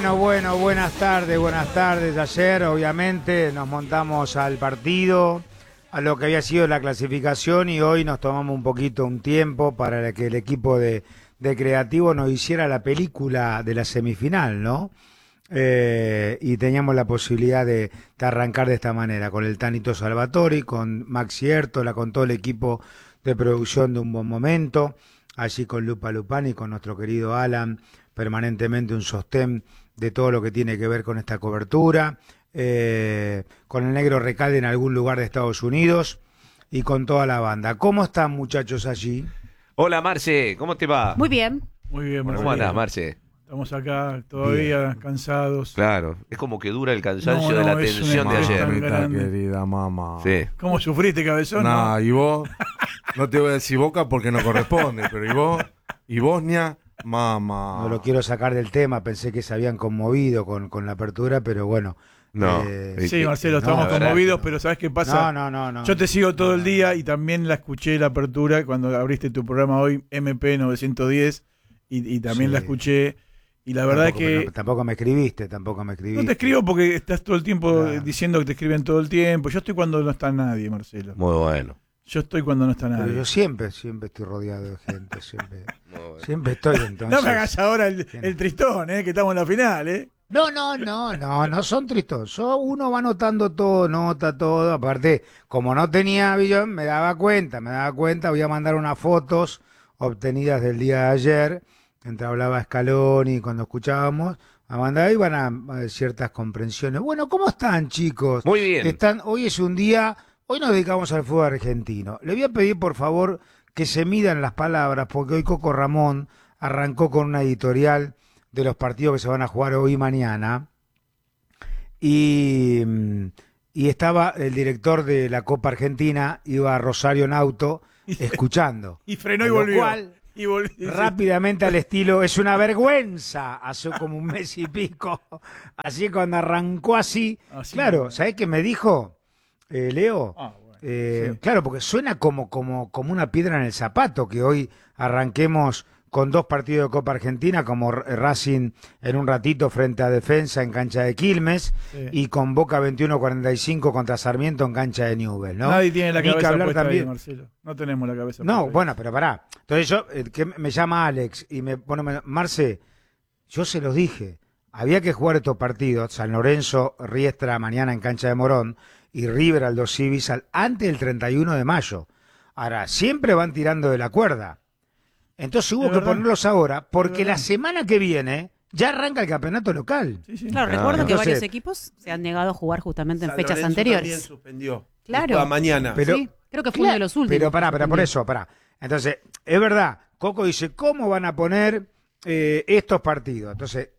buenas tardes. Ayer, obviamente, nos montamos al partido, a lo que había sido la clasificación, y hoy nos tomamos un tiempo para que el equipo de Creativo nos hiciera la película de la semifinal, ¿no? Y teníamos la posibilidad de arrancar de esta manera, con el Tanito Salvatori, con Maxi Ertola, con todo el equipo de producción de Un Buen Momento, allí con Lupa Lupani, con nuestro querido Alan, permanentemente un sostén de todo lo que tiene que ver con esta cobertura, con el Negro Recalde en algún lugar de Estados Unidos y con toda la banda. ¿Cómo están, muchachos, allí? Hola, Marce, ¿cómo te va? Muy bien. Muy bien, Marce. ¿Cómo andás, Marce? Estamos acá todavía cansados. Claro, es como que dura el cansancio No, de la es tensión una de ayer. tan grande. Querida mamá. Sí. ¿Cómo sufriste, cabezón? Nah, y vos, no te voy a decir Boca porque no corresponde, pero y vos, y Bosnia, mamá. No lo quiero sacar del tema, pensé que se habían conmovido con la apertura, pero bueno. No. Sí, Marcelo, No, estamos la verdad conmovidos, que no. pero ¿sabes qué pasa? No. Yo te sigo todo el día y también la escuché la apertura cuando abriste tu programa hoy, MP 910, y también Sí. la escuché. Y la verdad es que Tampoco me escribiste. no te escribo porque estás todo el tiempo diciendo que te escriben todo el tiempo. Yo estoy cuando no está nadie, Marcelo. Muy bueno. Yo estoy cuando no está Pero nadie. yo siempre estoy rodeado de gente, siempre estoy, entonces. No me hagas ahora el tristón, que estamos en la final, No son tristosos. Uno va notando todo, nota todo. Aparte, como no tenía billón, me daba cuenta. Voy a mandar unas fotos obtenidas del día de ayer, mientras hablaba Scaloni, cuando escuchábamos. A mandar, iban a ciertas comprensiones. Bueno, ¿cómo están, chicos? Muy bien. Hoy es un día, hoy nos dedicamos al fútbol argentino. Le voy a pedir, por favor, que se midan las palabras, porque hoy Coco Ramón arrancó con una editorial de los partidos que se van a jugar hoy y mañana, y estaba el director de la Copa Argentina, iba a Rosario en auto, escuchando. Y frenó y Con lo volvió. cual, Y volvió. rápidamente al estilo, es una vergüenza, hace como un mes y pico, así cuando arrancó así, claro, ¿sabés qué me dijo, Leo? Sí. Claro, porque suena como una piedra en el zapato que hoy arranquemos con 2 partidos de Copa Argentina, como Racing en un ratito frente a Defensa en cancha de Quilmes, y con Boca 21-45 contra Sarmiento en cancha de Newell's, ¿no? Nadie tiene la Ni que cabeza hablar puesta también. ahí, Marcelo. No tenemos la cabeza No, puesta bueno, pero pará. Entonces que me llama Alex y me pone, Marce, yo se los dije, había que jugar estos partidos, San Lorenzo, Riestra mañana en cancha de Morón, y River Aldo Civi antes del 31 de mayo. Ahora, siempre van tirando de la cuerda. Entonces hubo que ponerlos ahora, porque la semana que viene ya arranca el campeonato local. Sí. Claro, recuerdo que entonces, varios equipos se han negado a jugar justamente en San fechas Lorenzo anteriores. También suspendió. Claro. Para mañana. Pero- Sí, creo que fue uno de los últimos. Pero pará, por eso, pará. Entonces, es verdad, Coco dice, ¿cómo van a poner estos partidos? Entonces,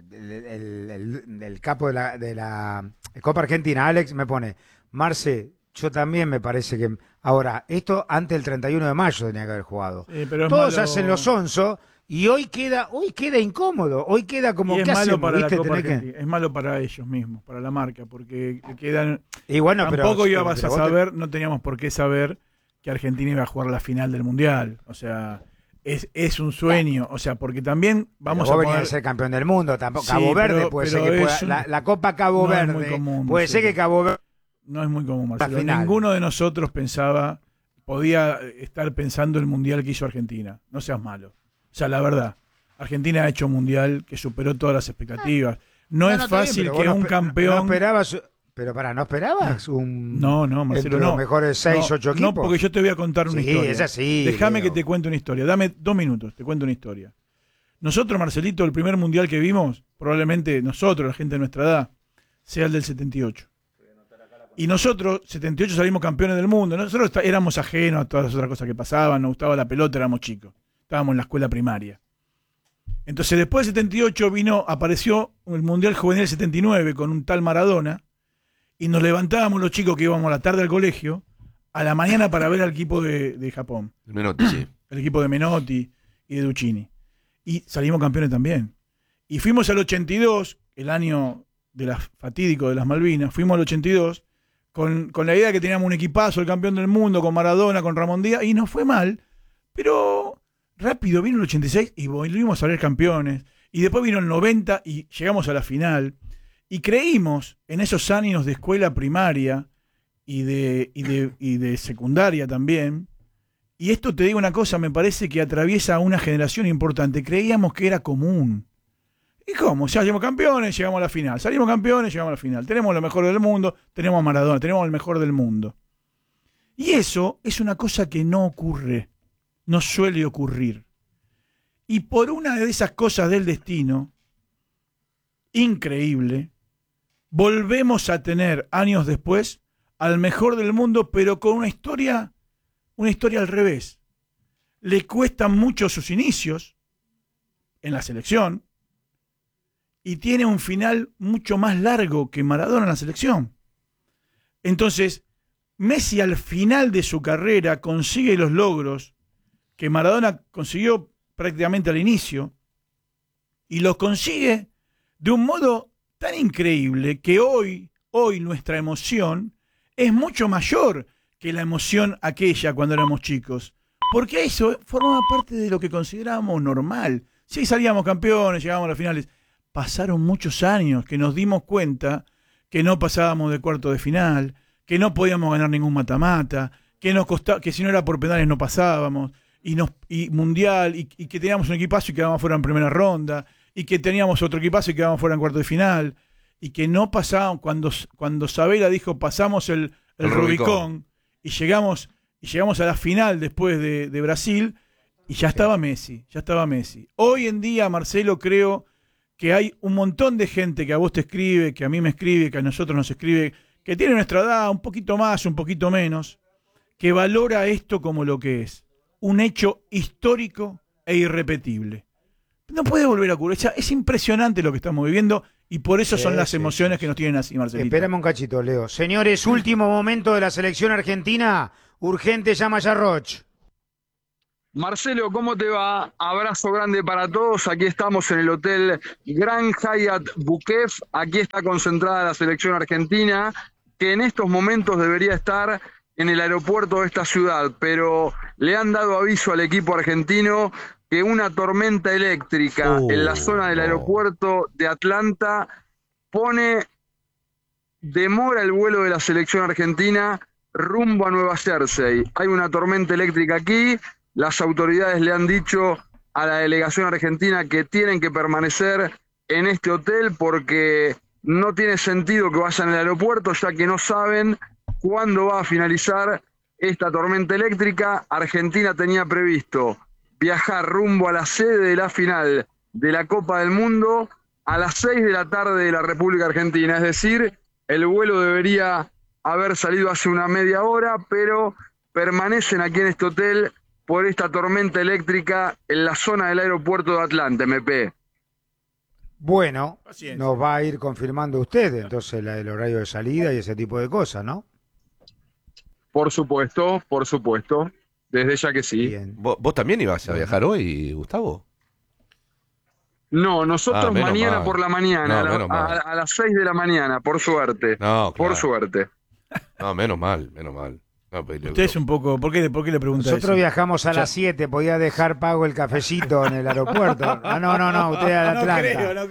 el capo de la Copa Argentina, Alex, me pone, Marce, yo también me parece que... Ahora, esto antes del 31 de mayo tenía que haber jugado. Sí, pero es Todos malo. hacen los onzos y hoy queda incómodo. Hoy queda como Y es que malo hacemos, para la ¿viste? Copa Tenés que- Argentina. Es malo para ellos mismos, para la marca, porque quedan... Y bueno, Tampoco ibas a vos saber, no teníamos por qué saber que Argentina iba a jugar la final del Mundial. O sea, es un sueño. O sea, porque también vamos vos a venías poner... a ser campeón del mundo, tampoco Sí, Cabo Verde pero- puede pero ser que es pueda, un- la Copa Cabo No es Verde muy común, puede ser Marcelo. que Cabo Verde No es muy común, Marcelo. final. Ninguno de nosotros podía estar pensando el Mundial que hizo Argentina. No seas malo. O sea, la verdad, Argentina ha hecho un Mundial que superó todas las expectativas. No es está bien, fácil pero que vos un no campeón... esperabas, pero ¿no esperabas un No, Marcelo, entre no. los mejores 6, 8 equipos? No, porque yo te voy a contar una Sí, historia. es así, Déjame Leo. que te cuente una historia. Dame 2 minutos, te cuento una historia. Nosotros, Marcelito, el primer mundial que vimos, probablemente nosotros, la gente de nuestra edad, sea el del 78. Y nosotros, 78, salimos campeones del mundo. Nosotros éramos ajenos a todas las otras cosas que pasaban, nos gustaba la pelota, éramos chicos. Estábamos en la escuela primaria. Entonces, después del 78 apareció el Mundial Juvenil 79 con un tal Maradona, y nos levantábamos los chicos que íbamos a la tarde al colegio, a la mañana para ver al equipo de Japón. El Menotti, sí. El equipo de Menotti y de Duccini. Y salimos campeones también. Y fuimos al 82, el año fatídico de las Malvinas, fuimos al 82, con la idea de que teníamos un equipazo, el campeón del mundo, con Maradona, con Ramón Díaz, y nos fue mal, pero rápido vino el 86 y volvimos a ser campeones. Y después vino el 90 y llegamos a la final. Y creímos en esos años de escuela primaria y de secundaria también. Y esto te digo una cosa, me parece que atraviesa una generación importante. Creíamos que era común. ¿Y cómo? Salimos campeones, llegamos a la final. Salimos campeones, llegamos a la final. Tenemos lo mejor del mundo, tenemos a Maradona, tenemos el mejor del mundo. Y eso es una cosa que no ocurre, no suele ocurrir. Y por una de esas cosas del destino, increíble, volvemos a tener años después al mejor del mundo, pero con una historia al revés. Le cuestan mucho sus inicios en la selección y tiene un final mucho más largo que Maradona en la selección. Entonces, Messi al final de su carrera consigue los logros que Maradona consiguió prácticamente al inicio y los consigue de un modo tan increíble que hoy nuestra emoción es mucho mayor que la emoción aquella cuando éramos chicos, porque eso formaba parte de lo que considerábamos normal. Si salíamos campeones, llegábamos a las finales, pasaron muchos años que nos dimos cuenta que no pasábamos de cuarto de final, que no podíamos ganar ningún mata-mata, que nos costaba, que si no era por penales no pasábamos, y mundial, y que teníamos un equipazo y quedábamos fuera en primera ronda, y que teníamos otro equipazo y quedábamos fuera en cuarto de final, y que no pasábamos, cuando Sabela dijo pasamos el Rubicón, y llegamos a la final después de Brasil, y ya estaba Messi. Hoy en día, Marcelo, creo que hay un montón de gente que a vos te escribe, que a mí me escribe, que a nosotros nos escribe, que tiene nuestra edad, un poquito más, un poquito menos, que valora esto como lo que es, un hecho histórico e irrepetible. No puede volver a ocurrir. Es impresionante lo que estamos viviendo y por eso son las emociones que nos tienen así, Marcelito. Espérame un cachito, Leo. Señores, último momento de la selección argentina. Urgente, llama ya Roch. Marcelo, ¿cómo te va? Abrazo grande para todos. Aquí estamos en el Hotel Grand Hyatt Buquef. Aquí está concentrada la selección argentina, que en estos momentos debería estar en el aeropuerto de esta ciudad, pero le han dado aviso al equipo argentino que una tormenta eléctrica en la zona del aeropuerto de Atlanta demora el vuelo de la selección argentina rumbo a Nueva Jersey. Hay una tormenta eléctrica aquí. Las autoridades le han dicho a la delegación argentina que tienen que permanecer en este hotel porque no tiene sentido que vayan al aeropuerto, ya que no saben cuándo va a finalizar esta tormenta eléctrica. Argentina tenía previsto viajar rumbo a la sede de la final de la Copa del Mundo a las 6 de la tarde de la República Argentina. Es decir, el vuelo debería haber salido hace una media hora, pero permanecen aquí en este hotel por esta tormenta eléctrica en la zona del aeropuerto de Atlanta, MP. Bueno, Paciencia. nos va a ir confirmando usted entonces el horario de salida y ese tipo de cosas, ¿no? Por supuesto, desde ya que sí. Bien. ¿Vos también ibas a viajar hoy, Gustavo? No, nosotros menos mañana mal. por la mañana, No, menos mal. a las 6 de la mañana, por suerte. No, claro. Por suerte. No, menos mal. No, pero- Usted es un poco... ¿Por qué le pregunta Nosotros eso? viajamos a las 7, podía dejar pago el cafecito en el aeropuerto. No, usted a No Atlanta. creo.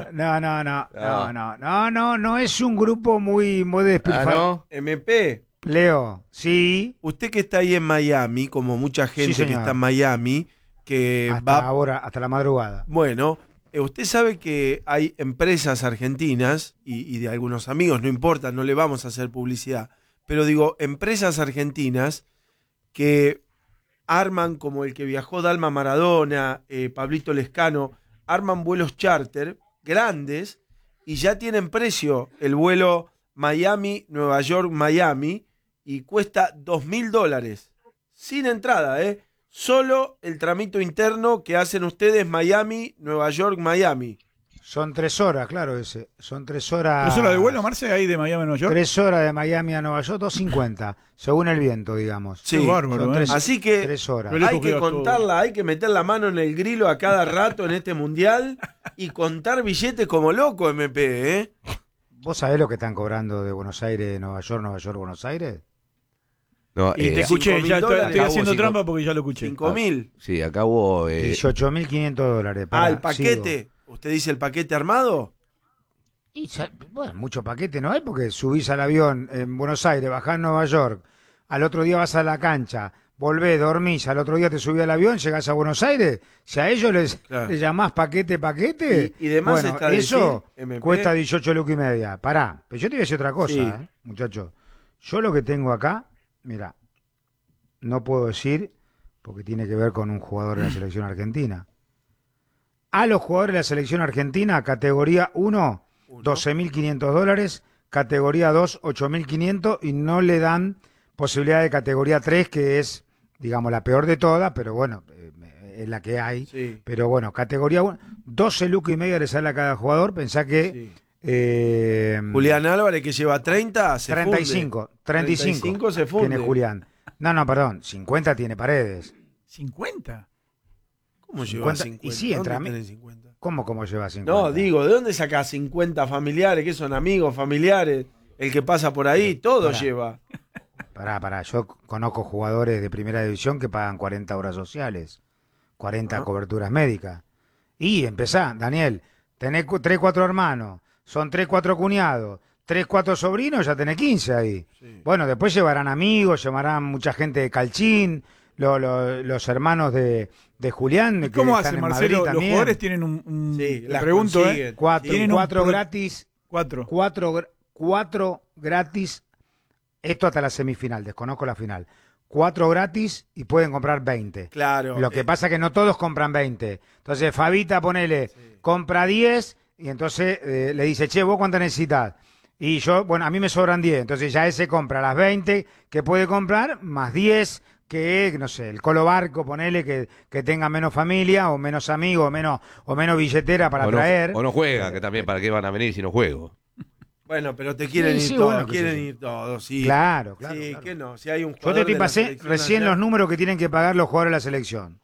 No es un grupo muy despilfarrado. ¿no? MP, Leo, sí, usted que está ahí en Miami, como mucha gente Sí, que señor. está en Miami, que hasta va... ahora, hasta la madrugada. Bueno, usted sabe que hay empresas argentinas y de algunos amigos, no importa, no le vamos a hacer publicidad, pero digo, empresas argentinas que arman, como el que viajó Dalma Maradona, Pablito Lescano, arman vuelos charter grandes y ya tienen precio el vuelo Miami, Nueva York, Miami, y cuesta $2.000 sin entrada, solo el tramito interno que hacen ustedes Miami, Nueva York, Miami. Son 3 horas, claro, ese. Son 3 horas. ¿3 horas de vuelo, Marce, ahí de Miami a Nueva York? 3 horas de Miami a Nueva York, 2.50, según el viento, digamos. Sí, Qué bárbaro, Son ¿eh? 3 Así que 3 horas. Pero hay lejos que queda todo. contarla, hay que meter la mano en el grilo a cada rato en este mundial y contar billetes como loco, MP, ¿eh? ¿Vos sabés lo que están cobrando de Buenos Aires, Nueva York, Buenos Aires? No, Y te escuché, $5.000 ya estoy acá haciendo hubo trampa porque ya lo escuché. 5.000. Sí, acá hubo... $18.500. El paquete. ¿Usted dice el paquete armado? Y bueno, mucho paquete no hay porque subís al avión en Buenos Aires, bajás en Nueva York, al otro día vas a la cancha, volvés, dormís, al otro día te subís al avión, llegás a Buenos Aires, si a ellos les llamás paquete, Y demás bueno, está eso decir, MP. cuesta 18 lucas y media. Pará, pero yo te voy a decir otra cosa, Sí. muchachos. Yo lo que tengo acá, mira, no puedo decir porque tiene que ver con un jugador de la selección argentina. A los jugadores de la selección argentina, categoría 1, $12.500, categoría 2, 8.500 y no le dan posibilidad de categoría 3, que es, digamos, la peor de todas, pero bueno, es la que hay. Sí. Pero bueno, categoría 1, 12 lucas y media le sale a cada jugador, pensá que... Sí. Julián Álvarez, que lleva 30, se 35 se funde. tiene Julián. No, perdón, 50 tiene Paredes. ¿50? ¿Cómo lleva 50? 50? Y sí, entra a ¿Dónde mí. tenés 50? ¿Cómo lleva 50? No, digo, ¿de dónde sacás 50 familiares? ¿Qué son amigos, familiares? El que pasa por ahí, todo Pará. lleva. Pará, yo conozco jugadores de primera división que pagan 40 horas sociales, 40 coberturas médicas. Y empezá, Daniel, tenés 3, 4 hermanos, son 3, 4 cuñados, 3, 4 sobrinos, ya tenés 15 ahí. Sí. Bueno, después llevarán amigos, llevarán mucha gente de Calchín, los hermanos de Julián. ¿Y que cómo están hacen, en Marcelo? Madrid Los también. jugadores tienen un Sí, te las pregunto, consiguen. tienen un 4 pro- gratis. 4. 4 gratis, esto hasta la semifinal, desconozco la final. 4 gratis y pueden comprar 20. Claro. Lo que pasa es que no todos compran 20. Entonces Fabita, ponele, compra 10 y entonces le dice, che, ¿vos cuánto necesitas? Y yo, bueno, a mí me sobran 10. Entonces ya ese compra las 20 que puede comprar, más 10 que, no sé, el Colo Barco, ponele, que tenga menos familia o menos amigos o menos billetera para traer. O no juega, que también para qué van a venir si no juego. Bueno, pero te quieren Sí, ir sí, todos, bueno, que quieren sí. ir todos, sí. Claro. Sí, que no, si hay un Yo jugador te de la pasé selección recién nacional, los números que tienen que pagar los jugadores de la selección.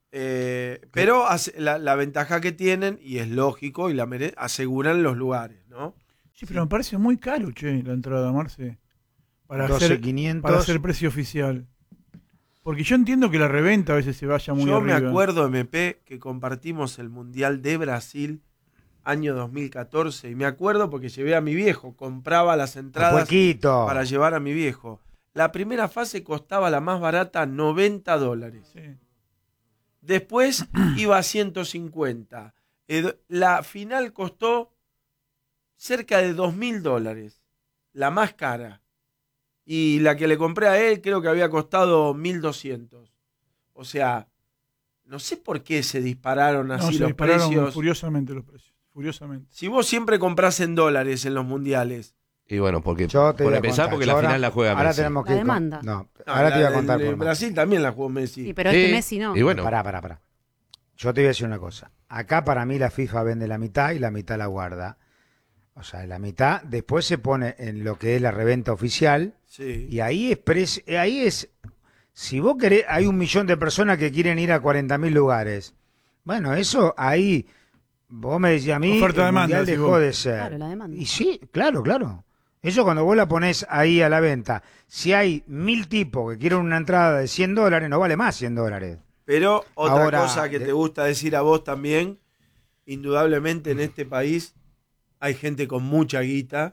pero la ventaja que tienen, y es lógico, y aseguran los lugares, ¿no? Sí, pero me parece muy caro, che, la entrada, Marce. Para 12.500. para hacer precio oficial. Porque yo entiendo que la reventa a veces se vaya muy Yo arriba. me acuerdo, MP, que compartimos el Mundial de Brasil año 2014, y me acuerdo porque llevé a mi viejo, compraba las entradas Puequito. para llevar a mi viejo. La primera fase costaba la más barata $90. Sí. Después iba a 150. La final costó cerca de $2.000, la más cara. Y la que le compré a él creo que había costado 1.200. O sea, no sé por qué se dispararon No, así se los dispararon precios. furiosamente los precios. Furiosamente. Si vos siempre comprás en dólares en los mundiales. Y bueno, porque Yo te por voy a empezar, contar. porque Yo la ahora- final la juega Ahora Messi. tenemos que La ir con- demanda. No, ahora te voy a contar por En más. Brasil también la jugó Messi. Sí, pero Sí, Messi no. Y bueno, Pará. Yo te voy a decir una cosa. Acá para mí la FIFA vende la mitad y la mitad la guarda. O sea, la mitad después se pone en lo que es la reventa oficial Sí. y ahí es, si vos querés, hay 1 millón de personas que quieren ir a 40.000 lugares. Bueno, eso ahí, vos me decías a mí, Oferta, el demanda, mundial decís dejó vos. de ser. Claro, la demanda. Y sí, claro. Eso cuando vos la ponés ahí a la venta, si hay 1.000 tipos que quieren una entrada de $100, no vale más $100. Pero otra Ahora, cosa que te gusta decir a vos también, indudablemente en este país hay gente con mucha guita,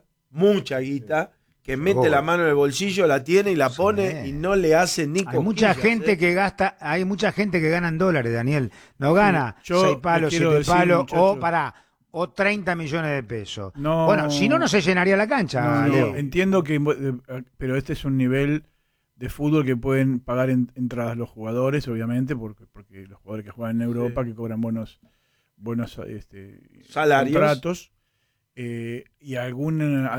que mete Seguro. la mano en el bolsillo, la tiene y la Sí. pone y no le hace ni Hay mucha cosquillas, gente que gasta, hay mucha gente que gana en dólares, Daniel. No gana yo 6 palos, les quiero 7 decir, palos, muchachos. o 30 millones de pesos. No. Bueno, si no se llenaría la cancha, No, Leo. entiendo que, pero este es un nivel de fútbol que pueden pagar entradas los jugadores, obviamente, porque los jugadores que juegan en Europa, que cobran buenos Salarios. contratos, y algún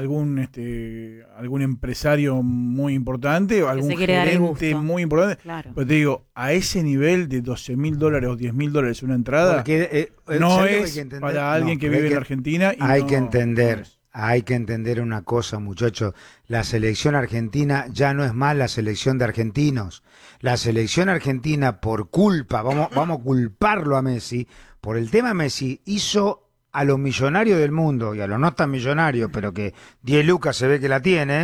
empresario muy importante o algún se quiere dar el gerente gusto. muy importante. Claro. Pero te digo, a ese nivel de $12.000 o $10.000 una entrada, Porque, no ¿sabes lo que hay es que entender? para alguien No, que pero vive en Argentina. Y hay no- que no entender, es. hay que entender una cosa, muchachos. La selección argentina ya no es más la selección de argentinos. La selección argentina, por culpa, vamos a culparlo a Messi, por el tema Messi, hizo a los millonarios del mundo y a los no tan millonarios, pero que 10 lucas se ve que la tienen,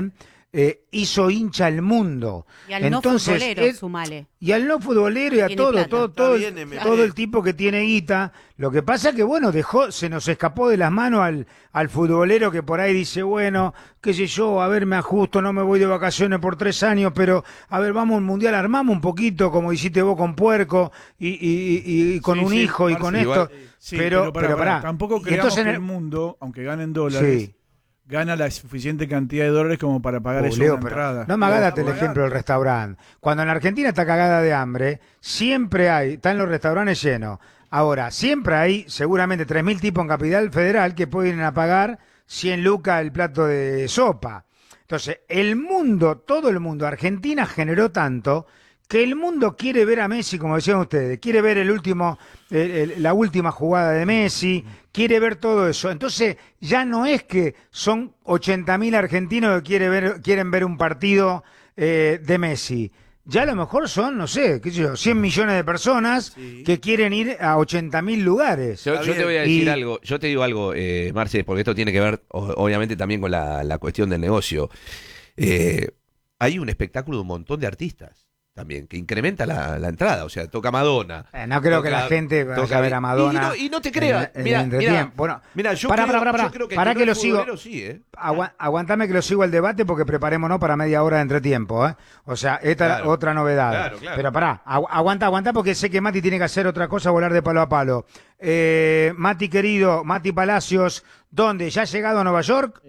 hizo hincha al mundo. Y al no futbolero, sumale. Y al no futbolero y a Tiene todo, plata. todo el tipo que tiene guita. Lo que pasa que, bueno, se nos escapó de las manos al futbolero que por ahí dice, bueno, qué sé yo, a ver, me ajusto, no me voy de vacaciones por 3 años, pero, a ver, vamos al Mundial, armamos un poquito, como hiciste vos con Puerco, y con un hijo, y con igual, esto. Sí, pero pará, tampoco creamos entonces que el mundo, aunque ganen dólares, Sí. gana la suficiente cantidad de dólares como para pagar eso Leo, una pero entrada. no me hagas el ejemplo del restaurante. Cuando en Argentina está cagada de hambre, siempre están los restaurantes llenos. Ahora, siempre hay seguramente 3.000 tipos en Capital Federal que pueden ir a pagar 100 lucas el plato de sopa. Entonces, todo el mundo, Argentina generó tanto que el mundo quiere ver a Messi, como decían ustedes, quiere ver la última jugada de Messi, quiere ver todo eso. Entonces, ya no es que son 80.000 argentinos que quieren ver un partido de Messi. Ya a lo mejor son, no sé, qué sé yo, 100 millones de personas que quieren ir a 80.000 lugares. Yo te voy a decir algo, yo te digo algo, Marce, porque esto tiene que ver, obviamente, también con la cuestión del negocio. Hay un espectáculo de un montón de artistas también, que incrementa la entrada, o sea, toca Madonna. No creo que la gente vaya a ver a Madonna. Y no te creas, mira, yo creo que para que lo sigo. futbolero sí, Aguantame que lo sigo al debate porque preparémonos para media hora de entretiempo, ¿eh? O sea, esta es otra novedad. Claro. Pero aguanta porque sé que Mati tiene que hacer otra cosa, volar de palo a palo. Mati querido, Mati Palacios, ¿dónde? ¿Ya has llegado a Nueva York?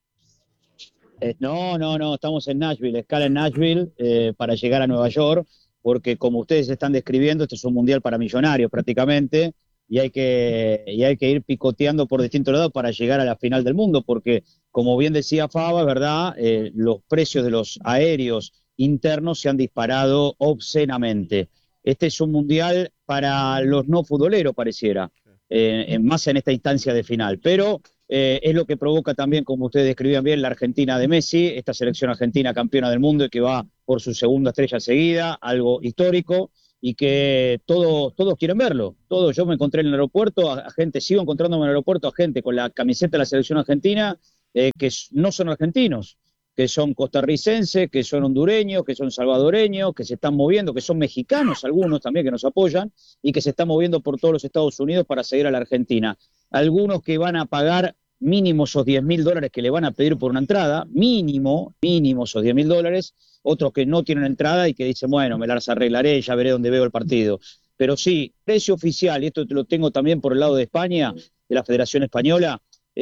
No, estamos en Nashville, escala en Nashville para llegar a Nueva York, porque como ustedes están describiendo, este es un mundial para millonarios prácticamente, y hay que ir picoteando por distintos lados para llegar a la final del mundo, porque como bien decía Faba, es verdad, los precios de los aéreos internos se han disparado obscenamente. Este es un mundial para los no futboleros, pareciera, más en esta instancia de final, pero es lo que provoca también, como ustedes describían bien, la Argentina de Messi, esta selección argentina campeona del mundo y que va por su segunda estrella seguida, algo histórico, y que todos quieren verlo. Yo me encontré en el aeropuerto, sigo encontrándome en el aeropuerto a gente con la camiseta de la selección argentina que no son argentinos, que son costarricenses, que son hondureños, que son salvadoreños, que se están moviendo, que son mexicanos algunos también que nos apoyan, y que se están moviendo por todos los Estados Unidos para seguir a la Argentina. Algunos que van a pagar mínimo esos $10.000 que le van a pedir por una entrada, mínimo esos $10.000, otros que no tienen entrada y que dicen, bueno, me las arreglaré, ya veré dónde veo el partido. Pero sí, precio oficial, y esto lo tengo también por el lado de España, de la Federación Española,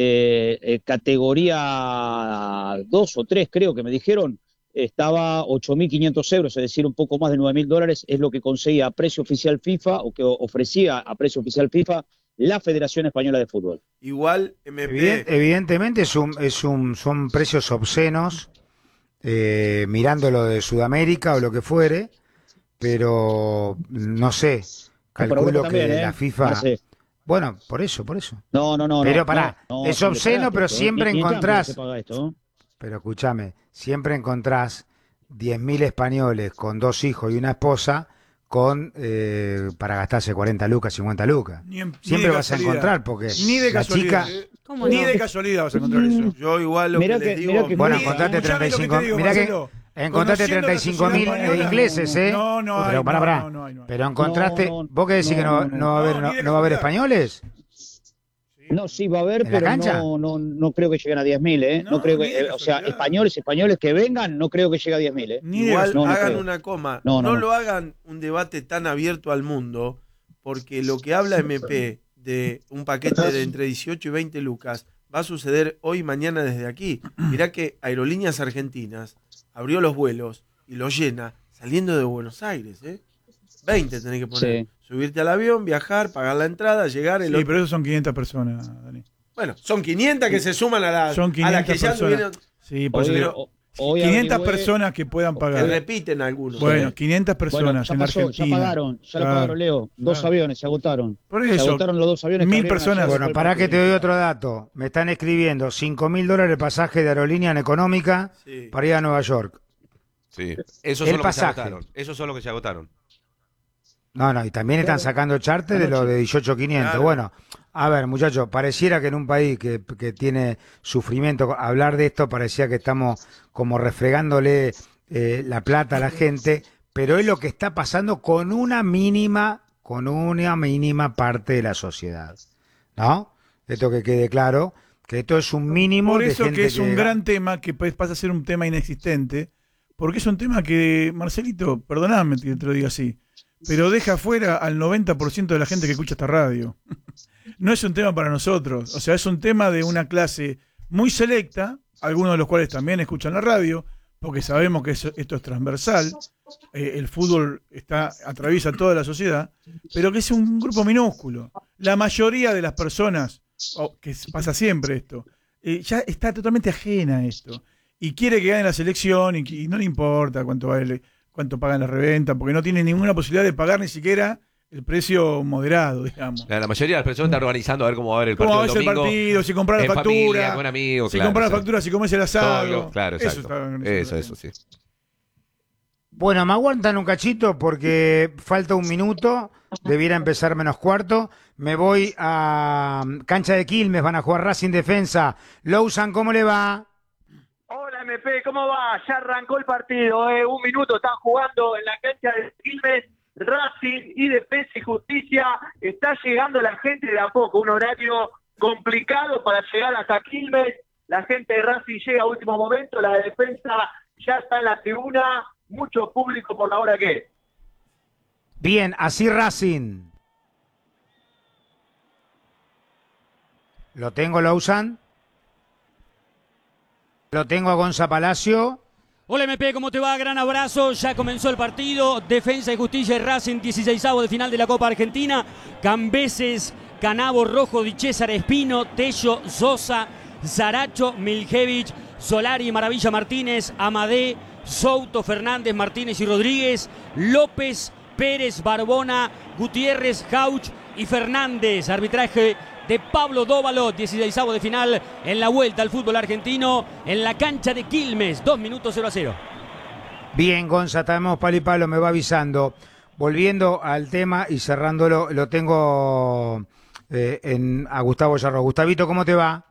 categoría 2 o 3 creo que me dijeron, estaba 8.500 euros, es decir, un poco más de $9.000, es lo que conseguía a precio oficial FIFA, o que ofrecía a precio oficial FIFA la Federación Española de Fútbol. Igual, MP. Evidentemente son precios obscenos, mirándolo de Sudamérica o lo que fuere, pero no sé, calculo que la FIFA... No sé. Bueno, por eso. No. Pero pará, no, es obsceno, pero siempre encontrás... Esto, Pero escúchame, siempre encontrás 10.000 españoles con 2 hijos y una esposa para gastarse 40 lucas, 50 lucas. Siempre vas a encontrar, porque ni de la casualidad, chica... ¿Cómo ni no? de casualidad vas a encontrar eso. Yo igual lo que les digo... Bueno, encontraste 35... Mirá que encontraste 35.000 ingleses, ¿eh? No pero hay. pará. Pero encontraste... ¿Vos qué decís que no va a haber españoles? No, sí va a haber, ¿En la pero cancha? no creo que lleguen a 10.000, ¿eh? No creo que, o sea, españoles que vengan, no creo que llegue a 10.000, ¿eh? Igual no hagan creo. una coma. No. Lo hagan un debate tan abierto al mundo, porque lo que habla MP de un paquete de entre 18 y 20 lucas va a suceder hoy y mañana desde aquí. Mirá que Aerolíneas Argentinas abrió los vuelos y los llena saliendo de Buenos Aires, ¿eh? 20 tenés que poner. Sí. Subirte al avión, viajar, pagar la entrada, llegar... Sí, pero eso son 500 personas, Dani. Bueno, son 500 que se suman a las Son 500 que ya personas. tuvieron... Sí, por eso Hoy- digo, hoy 500 averigüé- personas que puedan Que pagar. repiten algunos. Bueno, ¿eh? 500 personas Bueno, ya en pasó, Argentina. ya pagaron, Claro. pagaron, Leo. 2 Claro. aviones se agotaron. Por Se eso, agotaron los 2 aviones. que 1000 abrieron personas. ayer Bueno, después del para que partido. te doy otro dato. Me están escribiendo $5.000 el pasaje de aerolínea en económica Sí. para ir a Nueva York. Sí. Esos El son los que se pasaje. agotaron. Esos son los que se agotaron. No, y también están sacando charter de los de 18.500. Claro. Bueno, A ver, muchachos, pareciera que en un país que tiene sufrimiento, hablar de esto parecía que estamos como refregándole la plata a la gente, pero es lo que está pasando con una mínima parte de la sociedad, ¿no? Esto que quede claro, que esto es un mínimo Por de eso gente que es un gran tema que pasa a ser un tema inexistente, porque es un tema que, Marcelito, perdóname que te lo diga así, pero deja fuera al 90% de la gente que escucha esta radio. No es un tema para nosotros, o sea, es un tema de una clase muy selecta, algunos de los cuales también escuchan la radio, porque sabemos que esto es transversal, el fútbol atraviesa toda la sociedad, pero que es un grupo minúsculo. La mayoría de las personas, que pasa siempre esto, ya está totalmente ajena a esto, y quiere que gane la selección, y no le importa cuánto pagan la reventa, porque no tiene ninguna posibilidad de pagar ni siquiera el precio moderado, digamos. La mayoría de las personas están organizando a ver cómo va a ver el partido. ¿Cómo va a ver el partido? Si comprar la factura. Familia, con amigos, si comprar la factura, si comes el asado. Claro, exacto. Eso, sí. Bueno, me aguantan un cachito porque falta un minuto, debiera empezar menos cuarto. Me voy a cancha de Quilmes, van a jugar Racing Defensa. Lousan, ¿cómo le va? Hola MP, ¿cómo va? Ya arrancó el partido, un minuto, están jugando en la cancha de Quilmes. Racing y Defensa y Justicia, está llegando la gente de a poco, un horario complicado para llegar hasta Quilmes, la gente de Racing llega a último momento, la de Defensa ya está en la tribuna, mucho público por la hora que es. Bien, así Racing. ¿Lo tengo, Lousan? ¿Lo tengo a Gonza Palacio? Hola MP, ¿cómo te va? Gran abrazo, ya comenzó el partido, Defensa y Justicia y Racing, 16avo de final de la Copa Argentina, Cambeses, Canavo, Rojo, Di César, Espino, Tello, Sosa, Zaracho, Miljevich, Solari, Maravilla Martínez, Amadé, Souto, Fernández, Martínez y Rodríguez, López, Pérez, Barbona, Gutiérrez, Jauch y Fernández, arbitraje de Pablo Dóvalo, 16avo de final en la vuelta al fútbol argentino en la cancha de Quilmes, 2 minutos 0-0. Bien, Gonza, estamos palo y palo, me va avisando. Volviendo al tema y cerrándolo, lo tengo a Gustavo Yarro. Gustavito, ¿cómo te va?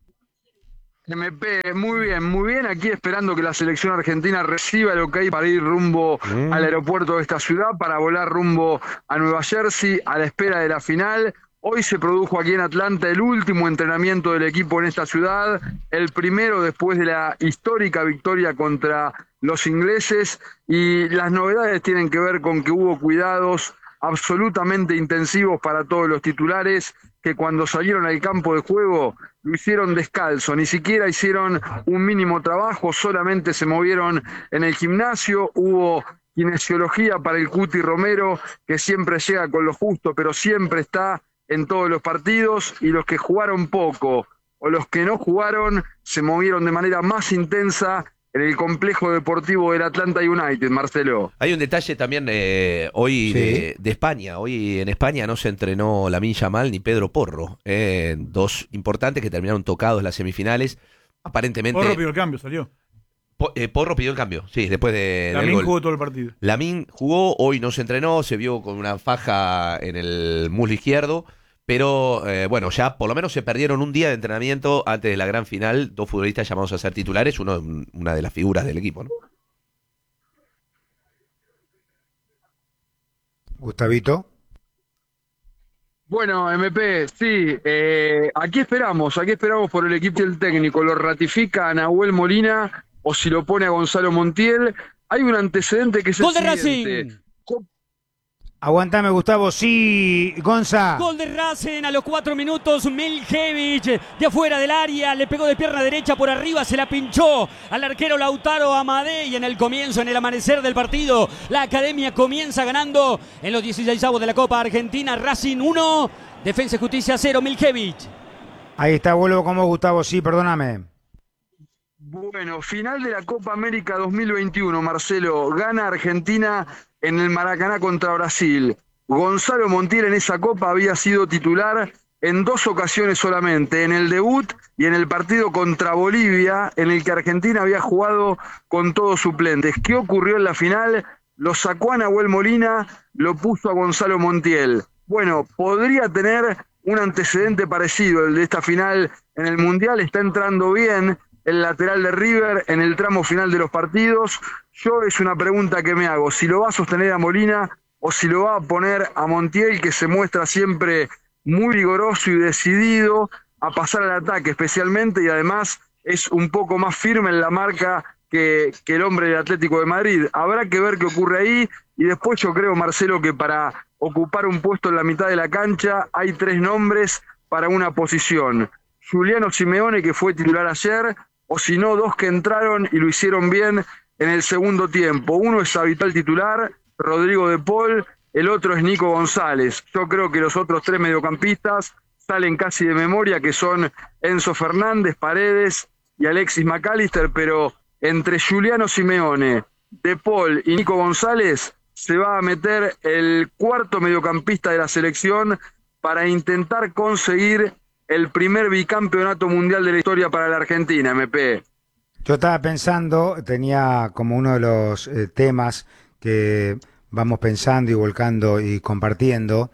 MP, muy bien, aquí esperando que la selección argentina reciba el ok para ir rumbo al aeropuerto de esta ciudad, para volar rumbo a Nueva Jersey, a la espera de la final. Hoy se produjo aquí en Atlanta el último entrenamiento del equipo en esta ciudad, el primero después de la histórica victoria contra los ingleses, y las novedades tienen que ver con que hubo cuidados absolutamente intensivos para todos los titulares, que cuando salieron al campo de juego lo hicieron descalzo, ni siquiera hicieron un mínimo trabajo, solamente se movieron en el gimnasio. Hubo kinesiología para el Cuti Romero, que siempre llega con lo justo, pero siempre está en todos los partidos, y los que jugaron poco o los que no jugaron se movieron de manera más intensa en el complejo deportivo del Atlanta United, Marcelo. Hay un detalle también hoy Sí. de España. Hoy en España no se entrenó Lamine Yamal ni Pedro Porro, dos importantes que terminaron tocados en las semifinales. Aparentemente Porro pidió el cambio, salió. Porro pidió el cambio, sí, después del Lamine gol. jugó todo el partido. Lamine jugó, hoy no se entrenó, se vio con una faja en el muslo izquierdo, pero bueno, ya por lo menos se perdieron un día de entrenamiento antes de la gran final, dos futbolistas llamados a ser titulares, una de las figuras del equipo, ¿no? Gustavito. Bueno, MP, sí, aquí esperamos por el equipo del técnico. ¿Lo ratifica a Nahuel Molina o si lo pone a Gonzalo Montiel? Hay un antecedente que es ¡Gol de el siguiente. Racing! Aguantame, Gustavo. Sí, Gonza. Gol de Racing a los 4 minutos. Miljevich de afuera del área, le pegó de pierna derecha por arriba, se la pinchó al arquero Lautaro Amadé, y en el comienzo, en el amanecer del partido, la academia comienza ganando en los 16avos de la Copa Argentina. Racing 1, Defensa y Justicia 0, Miljevich. Ahí está, vuelvo con vos, Gustavo. Sí, perdóname. Bueno, final de la Copa América 2021, Marcelo. Gana Argentina en el Maracaná contra Brasil. Gonzalo Montiel en esa Copa había sido titular en 2 ocasiones solamente, en el debut y en el partido contra Bolivia, en el que Argentina había jugado con todos suplentes. ¿Qué ocurrió en la final? Lo sacó a Nahuel Molina, lo puso a Gonzalo Montiel. Bueno, podría tener un antecedente parecido, el de esta final en el Mundial. Está entrando bien el lateral de River en el tramo final de los partidos. Yo es una pregunta que me hago, si lo va a sostener a Molina o si lo va a poner a Montiel, que se muestra siempre muy vigoroso y decidido a pasar al ataque especialmente, y además es un poco más firme en la marca que el hombre del Atlético de Madrid. Habrá que ver qué ocurre ahí, y después yo creo, Marcelo, que para ocupar un puesto en la mitad de la cancha hay 3 nombres para una posición. Giuliano Simeone, que fue titular ayer, o si no, 2 que entraron y lo hicieron bien en el segundo tiempo. Uno es habitual titular, Rodrigo de Paul, el otro es Nico González. Yo creo que los otros 3 mediocampistas salen casi de memoria, que son Enzo Fernández, Paredes y Alexis McAllister, pero entre Giuliano Simeone, De Paul y Nico González se va a meter el cuarto mediocampista de la selección para intentar conseguir el primer bicampeonato mundial de la historia para la Argentina, MP. Yo estaba pensando, tenía como uno de los temas que vamos pensando y volcando y compartiendo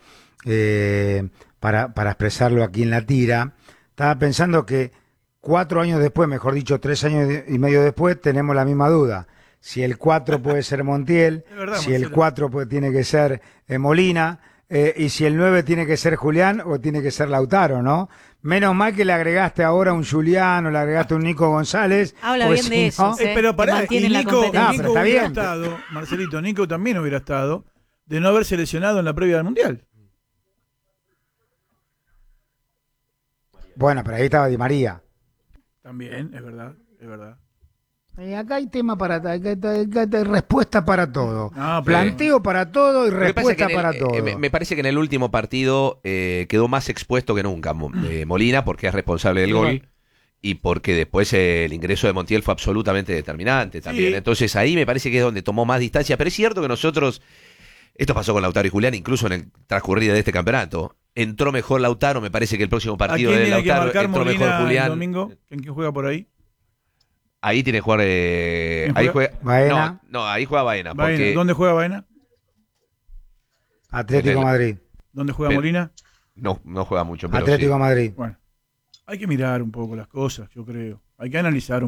para expresarlo aquí en la tira. Estaba pensando que 4 años después, mejor dicho, 3 años y medio después, tenemos la misma duda. Si el 4 puede ser Montiel, verdad, si Marcelo. el 4 tiene que ser Molina, y si el 9 tiene que ser Julián o tiene que ser Lautaro, ¿no? Menos mal que le agregaste ahora un Julián o le agregaste un Nico González. Habla porque bien de si eso, no- Pero pará, y mantienen la Nico, competencia. pero Nico está hubiera bien. estado, Marcelito, Nico también hubiera estado de no haberse lesionado en la previa del Mundial. Bueno, pero ahí estaba Di María. También, es verdad, es verdad. Acá hay tema para acá hay respuesta para todo. No, pero- Planteo para todo y Lo que pasa es que respuesta en el- para todo. me parece que en el último partido quedó más expuesto que nunca Molina, porque es responsable del gol y porque después el ingreso de Montiel fue absolutamente determinante también. Sí. Entonces ahí me parece que es donde tomó más distancia. Pero es cierto que nosotros, esto pasó con Lautaro y Julián, incluso en el transcurrido de este campeonato. Entró mejor Lautaro, me parece que el próximo ¿A partido quién de tiene que Lautaro marcar entró Molina mejor el Julián. domingo? ¿Quién juega por ahí? Ahí tiene que jugar. Ahí juega. Baena. No, ahí juega Baena. Baena. Porque ¿Dónde juega Baena? Atlético en el- Madrid. ¿Dónde juega Pero- Molina? no juega mucho. Pero Atlético sí. Madrid. Bueno, hay que mirar un poco las cosas, yo creo. Hay que analizar un